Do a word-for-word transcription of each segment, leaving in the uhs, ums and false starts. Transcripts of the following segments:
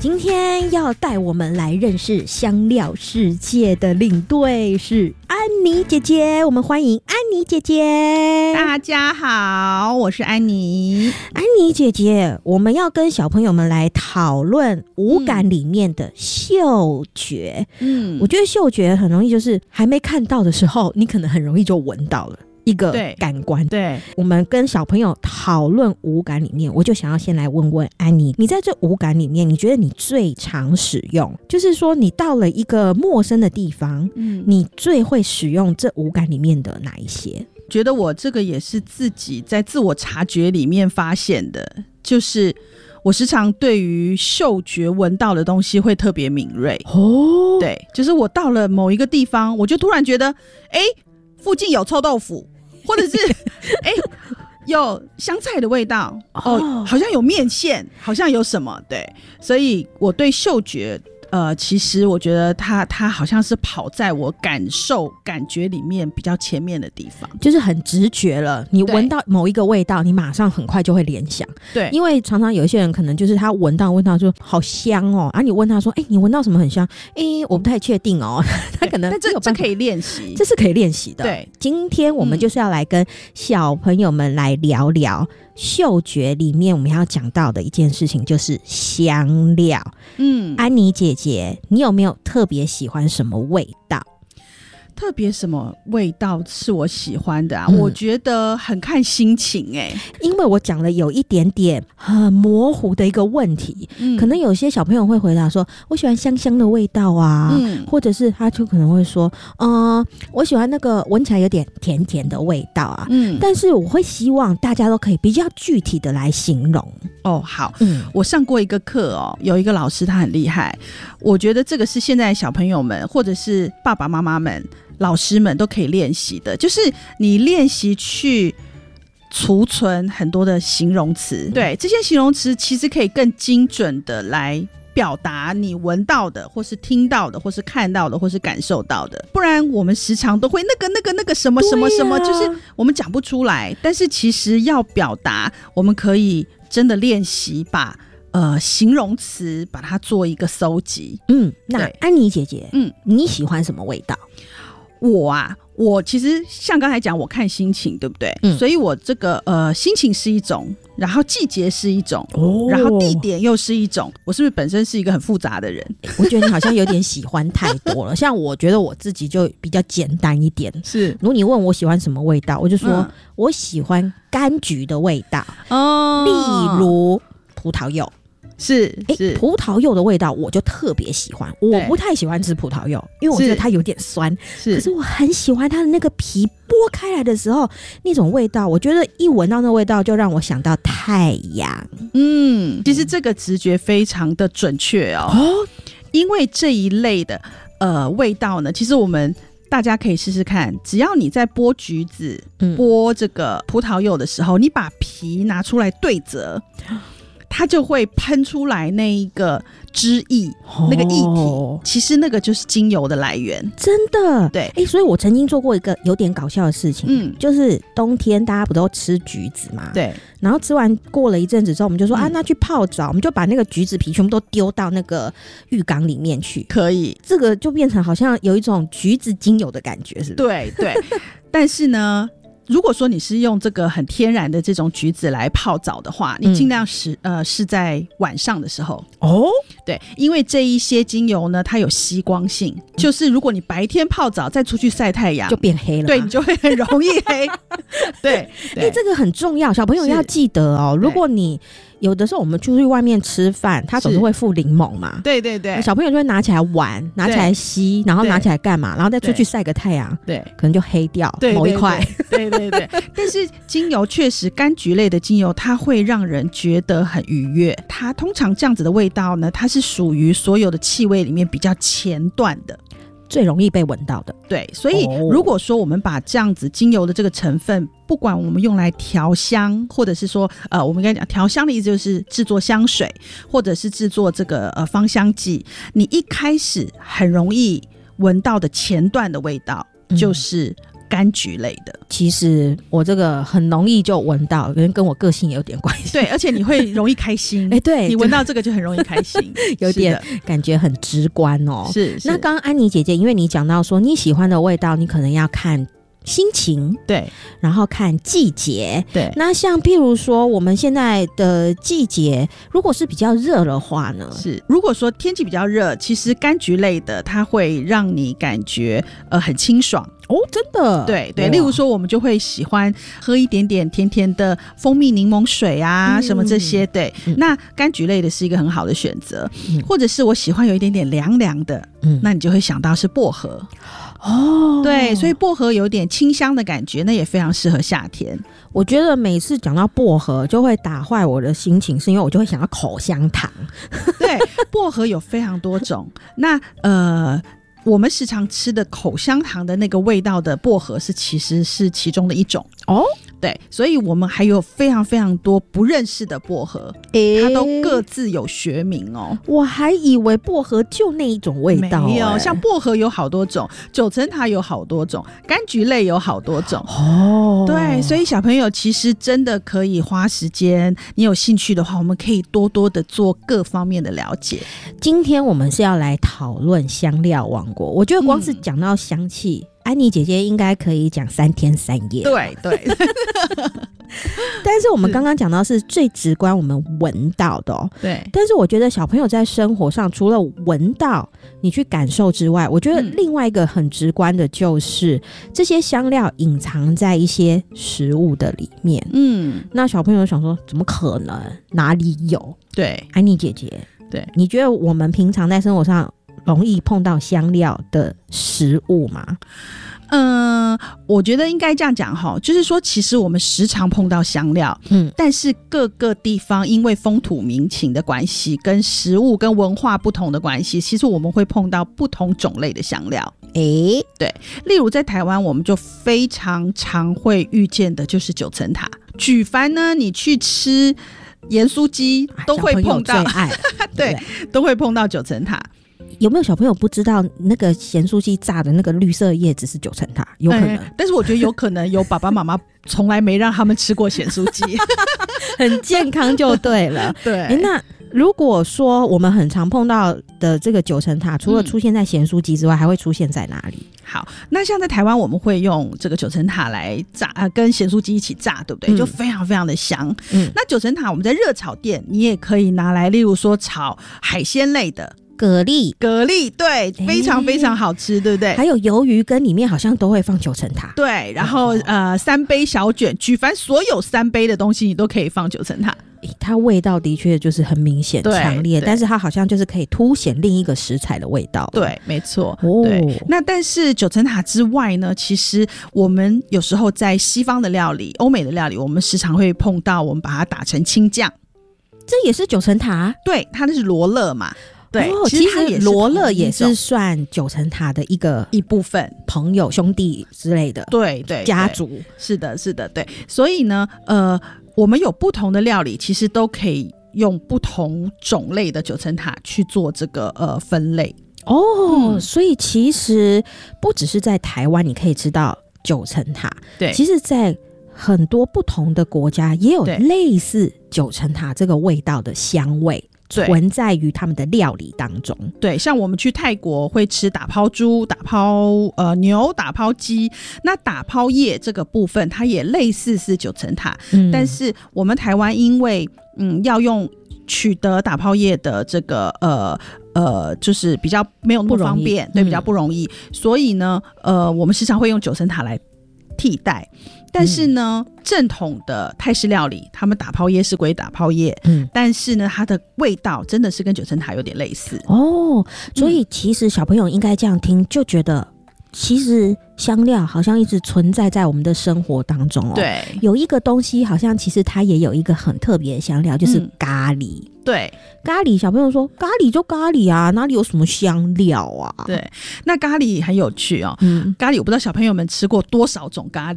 今天要带我们来认识香料世界的领队是安妮姐姐，我们欢迎安妮姐姐。 大家好，我是安妮。 安妮姐姐，我们要跟小朋友们来讨论五感里面的嗅觉。嗯，我觉得嗅觉很容易就是还没看到的时候，你可能很容易就闻到了一个感官。 对, 对，我们跟小朋友讨论五感里面，我就想要先来问问安妮，你在这五感里面，你觉得你最常使用，就是说你到了一个陌生的地方，嗯，你最会使用这五感里面的哪一些？ 觉得我这个也是自己在自我察觉里面发现的，就是我时常对于嗅觉闻到的东西会特别敏锐。哦，对，就是我到了某一个地方，我就突然觉得哎，附近有臭豆腐，或者是哎有香菜的味道，哦，好像有面线，好像有什么。对，所以我对嗅觉呃，其实我觉得它它好像是跑在我感受感觉里面比较前面的地方， 就是很直觉了。你闻到某一个味道，你马上很快就会联想。对，因为常常有一些人可能就是他闻到味道说好香哦，啊，你问他说，哎、欸，你闻到什么很香？哎、欸，我不太确定哦。他可能但这这可以练习， 这是可以练习的。对，今天我们就是要来跟小朋友们来聊聊。嗅觉里面我们要讲到的一件事情就是香料。嗯，安妮姐姐，你有没有特别喜欢什么味道？ 特别什么味道是我喜欢的啊？嗯、我觉得很看心情哎、欸， 因为我讲了有一点点很模糊的一个问题，嗯、可能有些小朋友会回答说，我喜欢香香的味道啊，嗯、或者是他就可能会说，呃，我喜欢那个闻起来有点甜甜的味道啊，嗯，但是我会希望大家都可以比较具体的来形容。 哦，好，嗯，我上过一个课哦，有一个老师他很厉害，我觉得这个是现在小朋友们或者是爸爸妈妈们。老师们都可以练习的，就是你练习去储存很多的形容词，对，这些形容词其实可以更精准的来表达你闻到的或是听到的或是看到的或是感受到的，不然我们时常都会那个那个那个什么什么什么、啊、就是我们讲不出来，但是其实要表达我们可以真的练习把呃，形容词把它做一个搜集。嗯， 那安妮姐姐，嗯，你喜欢什么味道？ 我啊，我其实像刚才讲，我看心情，对不对？嗯，所以我这个呃，心情是一种，然后季节是一种，哦，然后地点又是一种。我是不是本身是一个很复杂的人？ 我觉得你好像有点喜欢太多了。像我觉得我自己就比较简单一点。是，如果你问我喜欢什么味道，我就说、嗯、我喜欢柑橘的味道，哦，例如葡萄柚。 是是、 欸，葡萄柚的味道我就特别喜欢，我不太喜欢吃葡萄柚，因为我觉得它有点酸，是，可是我很喜欢它的那个皮剥开来的时候那种味道，我觉得一闻到那味道就让我想到太阳。 嗯，其实这个直觉非常的准确哦，哦，因为这一类的呃味道呢，其实我们大家可以试试看，只要你在剥橘子、剥这个葡萄柚的时候，你把皮拿出来对折，它就会喷出来那一个汁液、哦、那个液体，其实那个就是精油的来源。 真的？ 对。 哎、欸，所以我曾经做过一个有点搞笑的事情，嗯，就是冬天大家不都吃橘子嘛？对。然后吃完过了一阵子之后，我们就说、嗯、啊，那去泡澡，我们就把那个橘子皮全部都丢到那个浴缸里面去。 可以。 这个就变成好像有一种橘子精油的感觉，是不是？ 对对。但是呢，如果说你是用这个很天然的这种橘子来泡澡的话，你尽量是、嗯、呃是在晚上的时候哦，对，因为这一些精油呢，它有吸光性，嗯、就是如果你白天泡澡再出去晒太阳， 就变黑了， 对，你就会很容易黑。对， 因为这个很重要，小朋友要记得哦。如果你有的时候我们出去外面吃饭，他总是会附柠檬嘛， 对对对， 小朋友就会拿起来玩，拿起来吸，然后拿起来干嘛，然后再出去晒个太阳，对，可能就黑掉某一块。 对对 对, 对，但是精油确实，柑橘类的精油它会让人觉得很愉悦。它通常这样子的味道呢，它是属于所有的气味里面比较前段的， 最容易被闻到的。 对，所以如果说我们把这样子精油的这个成分，不管我们用来调香，或者是说呃，我们刚才讲调香的意思就是制作香水，或者是制作这个呃芳香剂，你一开始很容易闻到的前段的味道、嗯、就是柑橘类的。 其实我这个很容易就闻到，跟跟我个性也有点关系。 对，而且你会容易开心。哎、 欸，对， 你闻到这个就很容易开心， 有点感觉很直观哦。 是，是。 那刚刚安妮姐姐，因为你讲到说你喜欢的味道，你可能要看心情， 对， 然后看季节， 对。 那像譬如说我们现在的季节，如果是比较热的话呢？ 是，如果说天气比较热，其实柑橘类的它会让你感觉呃很清爽。 哦，真的， 对对，例如说我们就会喜欢喝一点点甜甜的蜂蜜柠檬水啊、嗯、什么这些，对、嗯、那柑橘类的是一个很好的选择、嗯、或者是我喜欢有一点点凉凉的、嗯、那你就会想到是薄荷哦，对，所以薄荷有点清香的感觉，那也非常适合夏天。 我觉得每次讲到薄荷就会打坏我的心情，是因为我就会想到口香糖。 对，薄荷有非常多种，那呃我们时常吃的口香糖的那个味道的薄荷是其实是其中的一种哦，对，所以我们还有非常非常多不认识的薄荷、欸、它都各自有学名哦。 我还以为薄荷就那一种味道、欸、 没有，像薄荷有好多种，九层塔有好多种，柑橘类有好多种哦。对，所以小朋友其实真的可以花时间，你有兴趣的话，我们可以多多的做各方面的了解。 今天我们是要来讨论香料王国，我觉得光是讲到香气、嗯，安妮姐姐应该可以讲三天三夜。 对对。 但是我们刚刚讲到是最直观我们闻到的哦。 对。 但是我觉得小朋友在生活上除了闻到你去感受之外，我觉得另外一个很直观的就是、嗯、这些香料隐藏在一些食物的里面。嗯。那小朋友想说怎么可能，哪里有？对。安妮姐姐，对，你觉得我们平常在生活上容易碰到香料的食物吗？ 嗯，我觉得应该这样讲哈，就是说其实我们时常碰到香料，嗯，但是各个地方因为风土民情的关系，跟食物跟文化不同的关系，其实我们会碰到不同种类的香料。诶，对，例如在台湾我们就非常常会遇见的就是九层塔。举凡呢你去吃盐酥鸡都会碰到， 最爱对，都会碰到九层塔。 有没有小朋友不知道那个咸酥鸡炸的那个绿色叶子是九层塔？有可能、欸、 但是我觉得有可能有爸爸妈妈从来没让他们吃过咸酥鸡。 很健康就对了。 对、 欸、那如果说我们很常碰到的这个九层塔除了出现在咸酥鸡之外、嗯、还会出现在哪里？ 好，那像在台湾我们会用这个九层塔来炸、呃、跟咸酥鸡一起炸，对不对、嗯、就非常非常的香、嗯、那九层塔我们在热炒店你也可以拿来，例如说炒海鲜类的蛤蜊， 蛤蜊对，非常非常好吃、欸、对不对？ 还有鱿鱼羹里面好像都会放九层塔， 对，然后、哦、呃三杯小卷，举凡所有三杯的东西你都可以放九层塔、 欸、它味道的确就是很明显强烈，但是它好像就是可以凸显另一个食材的味道。 对，没错、哦、对。那但是九层塔之外呢，其实我们有时候在西方的料理，欧美的料理，我们时常会碰到我们把它打成青酱， 这也是九层塔？对， 它那是罗勒嘛，对、哦， 其实罗勒也是算九层塔的一个一部分， 朋友兄弟之类的， 对对， 家族， 是的是的，对。所以呢呃我们有不同的料理其实都可以用不同种类的九层塔去做这个呃分类哦、嗯、所以其实不只是在台湾你可以吃到九层塔，对，其实在很多不同的国家也有类似九层塔这个味道的香味存在于他们的料理当中。 对，像我们去泰国会吃打抛猪、打抛呃牛、打抛鸡，那打抛叶这个部分它也类似是九层塔、嗯、但是我们台湾因为嗯要用取得打抛叶的这个呃呃就是比较没有那么方便，对，比较不容易、嗯、所以呢呃我们时常会用九层塔来替代。但是呢、嗯、正统的泰式料理他们打抛叶是归打抛叶、嗯、但是呢它的味道真的是跟九层塔有点类似哦。所以其实小朋友应该这样听就觉得其实香料好像一直存在在我们的生活当中哦。 对， 有一个东西好像其实它也有一个很特别的香料，就是咖喱、嗯、 对， 咖喱小朋友说咖喱就咖喱啊，哪里有什么香料啊？ 对，那咖喱很有趣哦、嗯、咖喱我不知道小朋友们吃过多少种咖喱。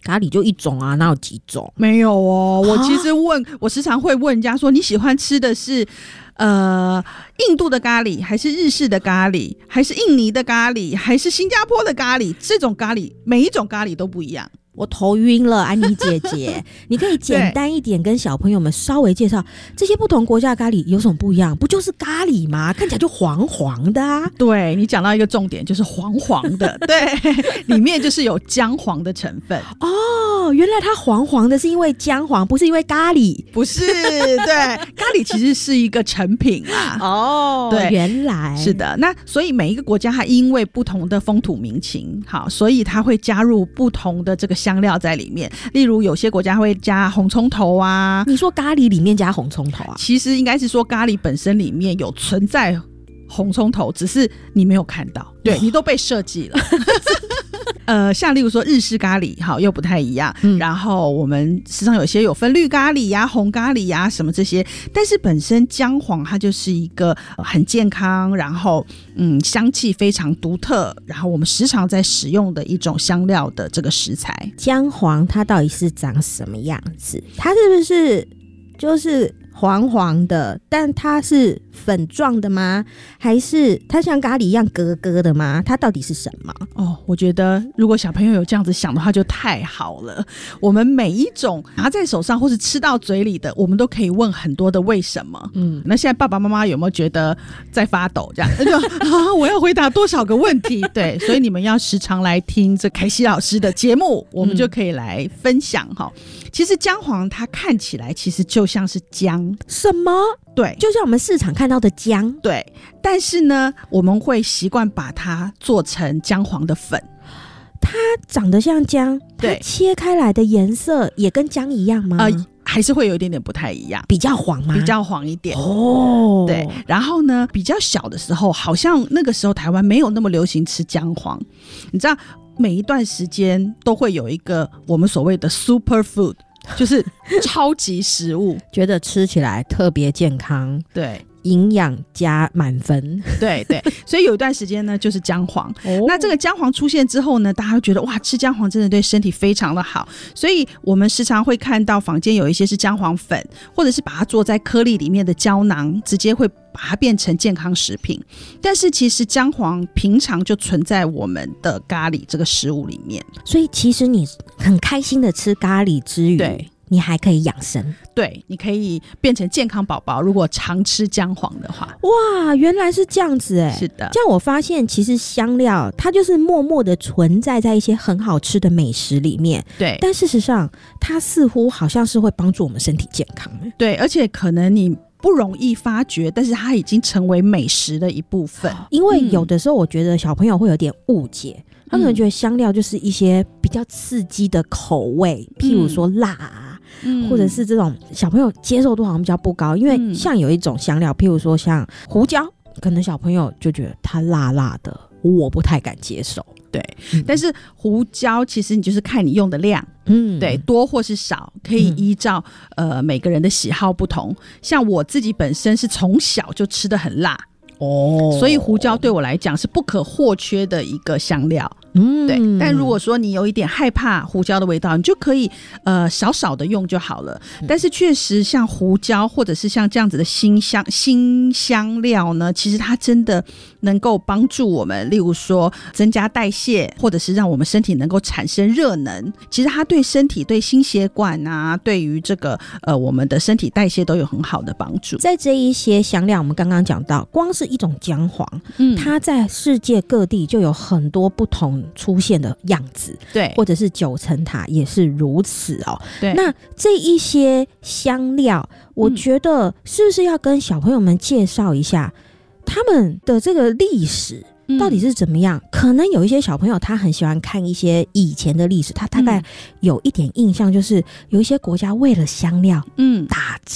咖喱就一种啊，哪有几种？ 没有哦，我其实问，我时常会问人家说，你喜欢吃的是呃印度的咖喱，还是日式的咖喱，还是印尼的咖喱，还是新加坡的咖喱？这种咖喱，每一种咖喱都不一样。 我头晕了，安妮姐姐，你可以简单一点跟小朋友们稍微介绍这些不同国家的咖喱有什么不一样？不就是咖喱吗？看起来就黄黄的啊。 对，你讲到一个重点，就是黄黄的，对，里面就是有姜黄的成分。 哦，原来它黄黄的是因为姜黄，不是因为咖喱。 不是，对，咖喱其实是一个成品啦。 哦， 对， 原来是的。那所以每一个国家它因为不同的风土民情，好，所以它会加入不同的这个香料在里面。例如有些国家会加红葱头啊。 你说咖喱里面加红葱头啊？ 其实应该是说咖喱本身里面有存在红葱头，只是你没有看到，对，你都被设计了。呃，像例如说日式咖喱，好，又不太一样。嗯、然后我们实际上有些有分绿咖喱呀、红咖喱呀什么这些，但是本身姜黄它就是一个很健康，然后嗯香气非常独特，然后我们时常在使用的一种香料的这个食材。 姜黄它到底是长什么样子？它是不是就是黄黄的，但它是粉状的吗？还是它像咖喱一样格格的吗？它到底是什么？ 哦，我觉得如果小朋友有这样子想的话就太好了。我们每一种拿在手上或是吃到嘴里的，我们都可以问很多的为什么。嗯，那现在爸爸妈妈有没有觉得在发抖这样？就啊，我要回答多少个问题？对，所以你们要时常来听这凯西老师的节目，我们就可以来分享哈。嗯、其实姜黄它看起来其实就像是姜。 什么？ 对， 就像我们市场看到的姜。 对，但是呢，我们会习惯把它做成姜黄的粉。 它长得像姜，它切开来的颜色也跟姜一样吗？ 呃，还是会有一点点不太一样， 比较黄吗？ 比较黄一点哦。 对，然后呢，比较小的时候，好像那个时候台湾没有那么流行吃姜黄，你知道，每一段时间都会有一个我们所谓的 super food。就是超级食物， 觉得吃起来特别健康， 对， 营养加满分， 对对，所以有一段时间呢，就是姜黄。哦、那这个姜黄出现之后呢，大家会觉得哇，吃姜黄真的对身体非常的好，所以我们时常会看到坊间有一些是姜黄粉，或者是把它做在颗粒里面的胶囊，直接会把它变成健康食品。但是其实姜黄平常就存在我们的咖喱这个食物里面， 所以其实你很开心的吃咖喱之余，对，你还可以养生。 对，你可以变成健康宝宝，如果常吃姜黄的话。 哇，原来是这样子哎！ 是的， 这样我发现其实香料它就是默默的存在在一些很好吃的美食里面。 对， 但事实上它似乎好像是会帮助我们身体健康。 对，而且可能你不容易发觉，但是它已经成为美食的一部分。 因为有的时候我觉得小朋友会有点误解，他可能觉得香料就是一些比较刺激的口味，嗯、譬如说辣啊，嗯、或者是这种小朋友接受度好像比较不高。因为像有一种香料，譬如说像胡椒，可能小朋友就觉得它辣辣的，我不太敢接受。 对，嗯、但是胡椒其实你就是看你用的量，嗯，对，多或是少，可以依照、嗯、呃每个人的喜好不同。像我自己本身是从小就吃得很辣。哦，所以胡椒对我来讲是不可或缺的一个香料。嗯，对。但如果说你有一点害怕胡椒的味道，你就可以呃少少的用就好了。嗯、但是确实像胡椒或者是像这样子的辛香辛香料呢，其实它真的能够帮助我们，例如说增加代谢，或者是让我们身体能够产生热能。其实它对身体、对心血管啊，对于这个呃我们的身体代谢都有很好的帮助。 在这一些香料，我们刚刚讲到，光是一种姜黄，嗯，它在世界各地就有很多不同出现的样子， 对， 或者是九层塔也是如此哦。 对， 那这一些香料，我觉得是不是要跟小朋友们介绍一下他们的这个历史？到底是怎么样、嗯、可能有一些小朋友他很喜欢看一些以前的历史，他大概有一点印象，就是有一些国家为了香料嗯打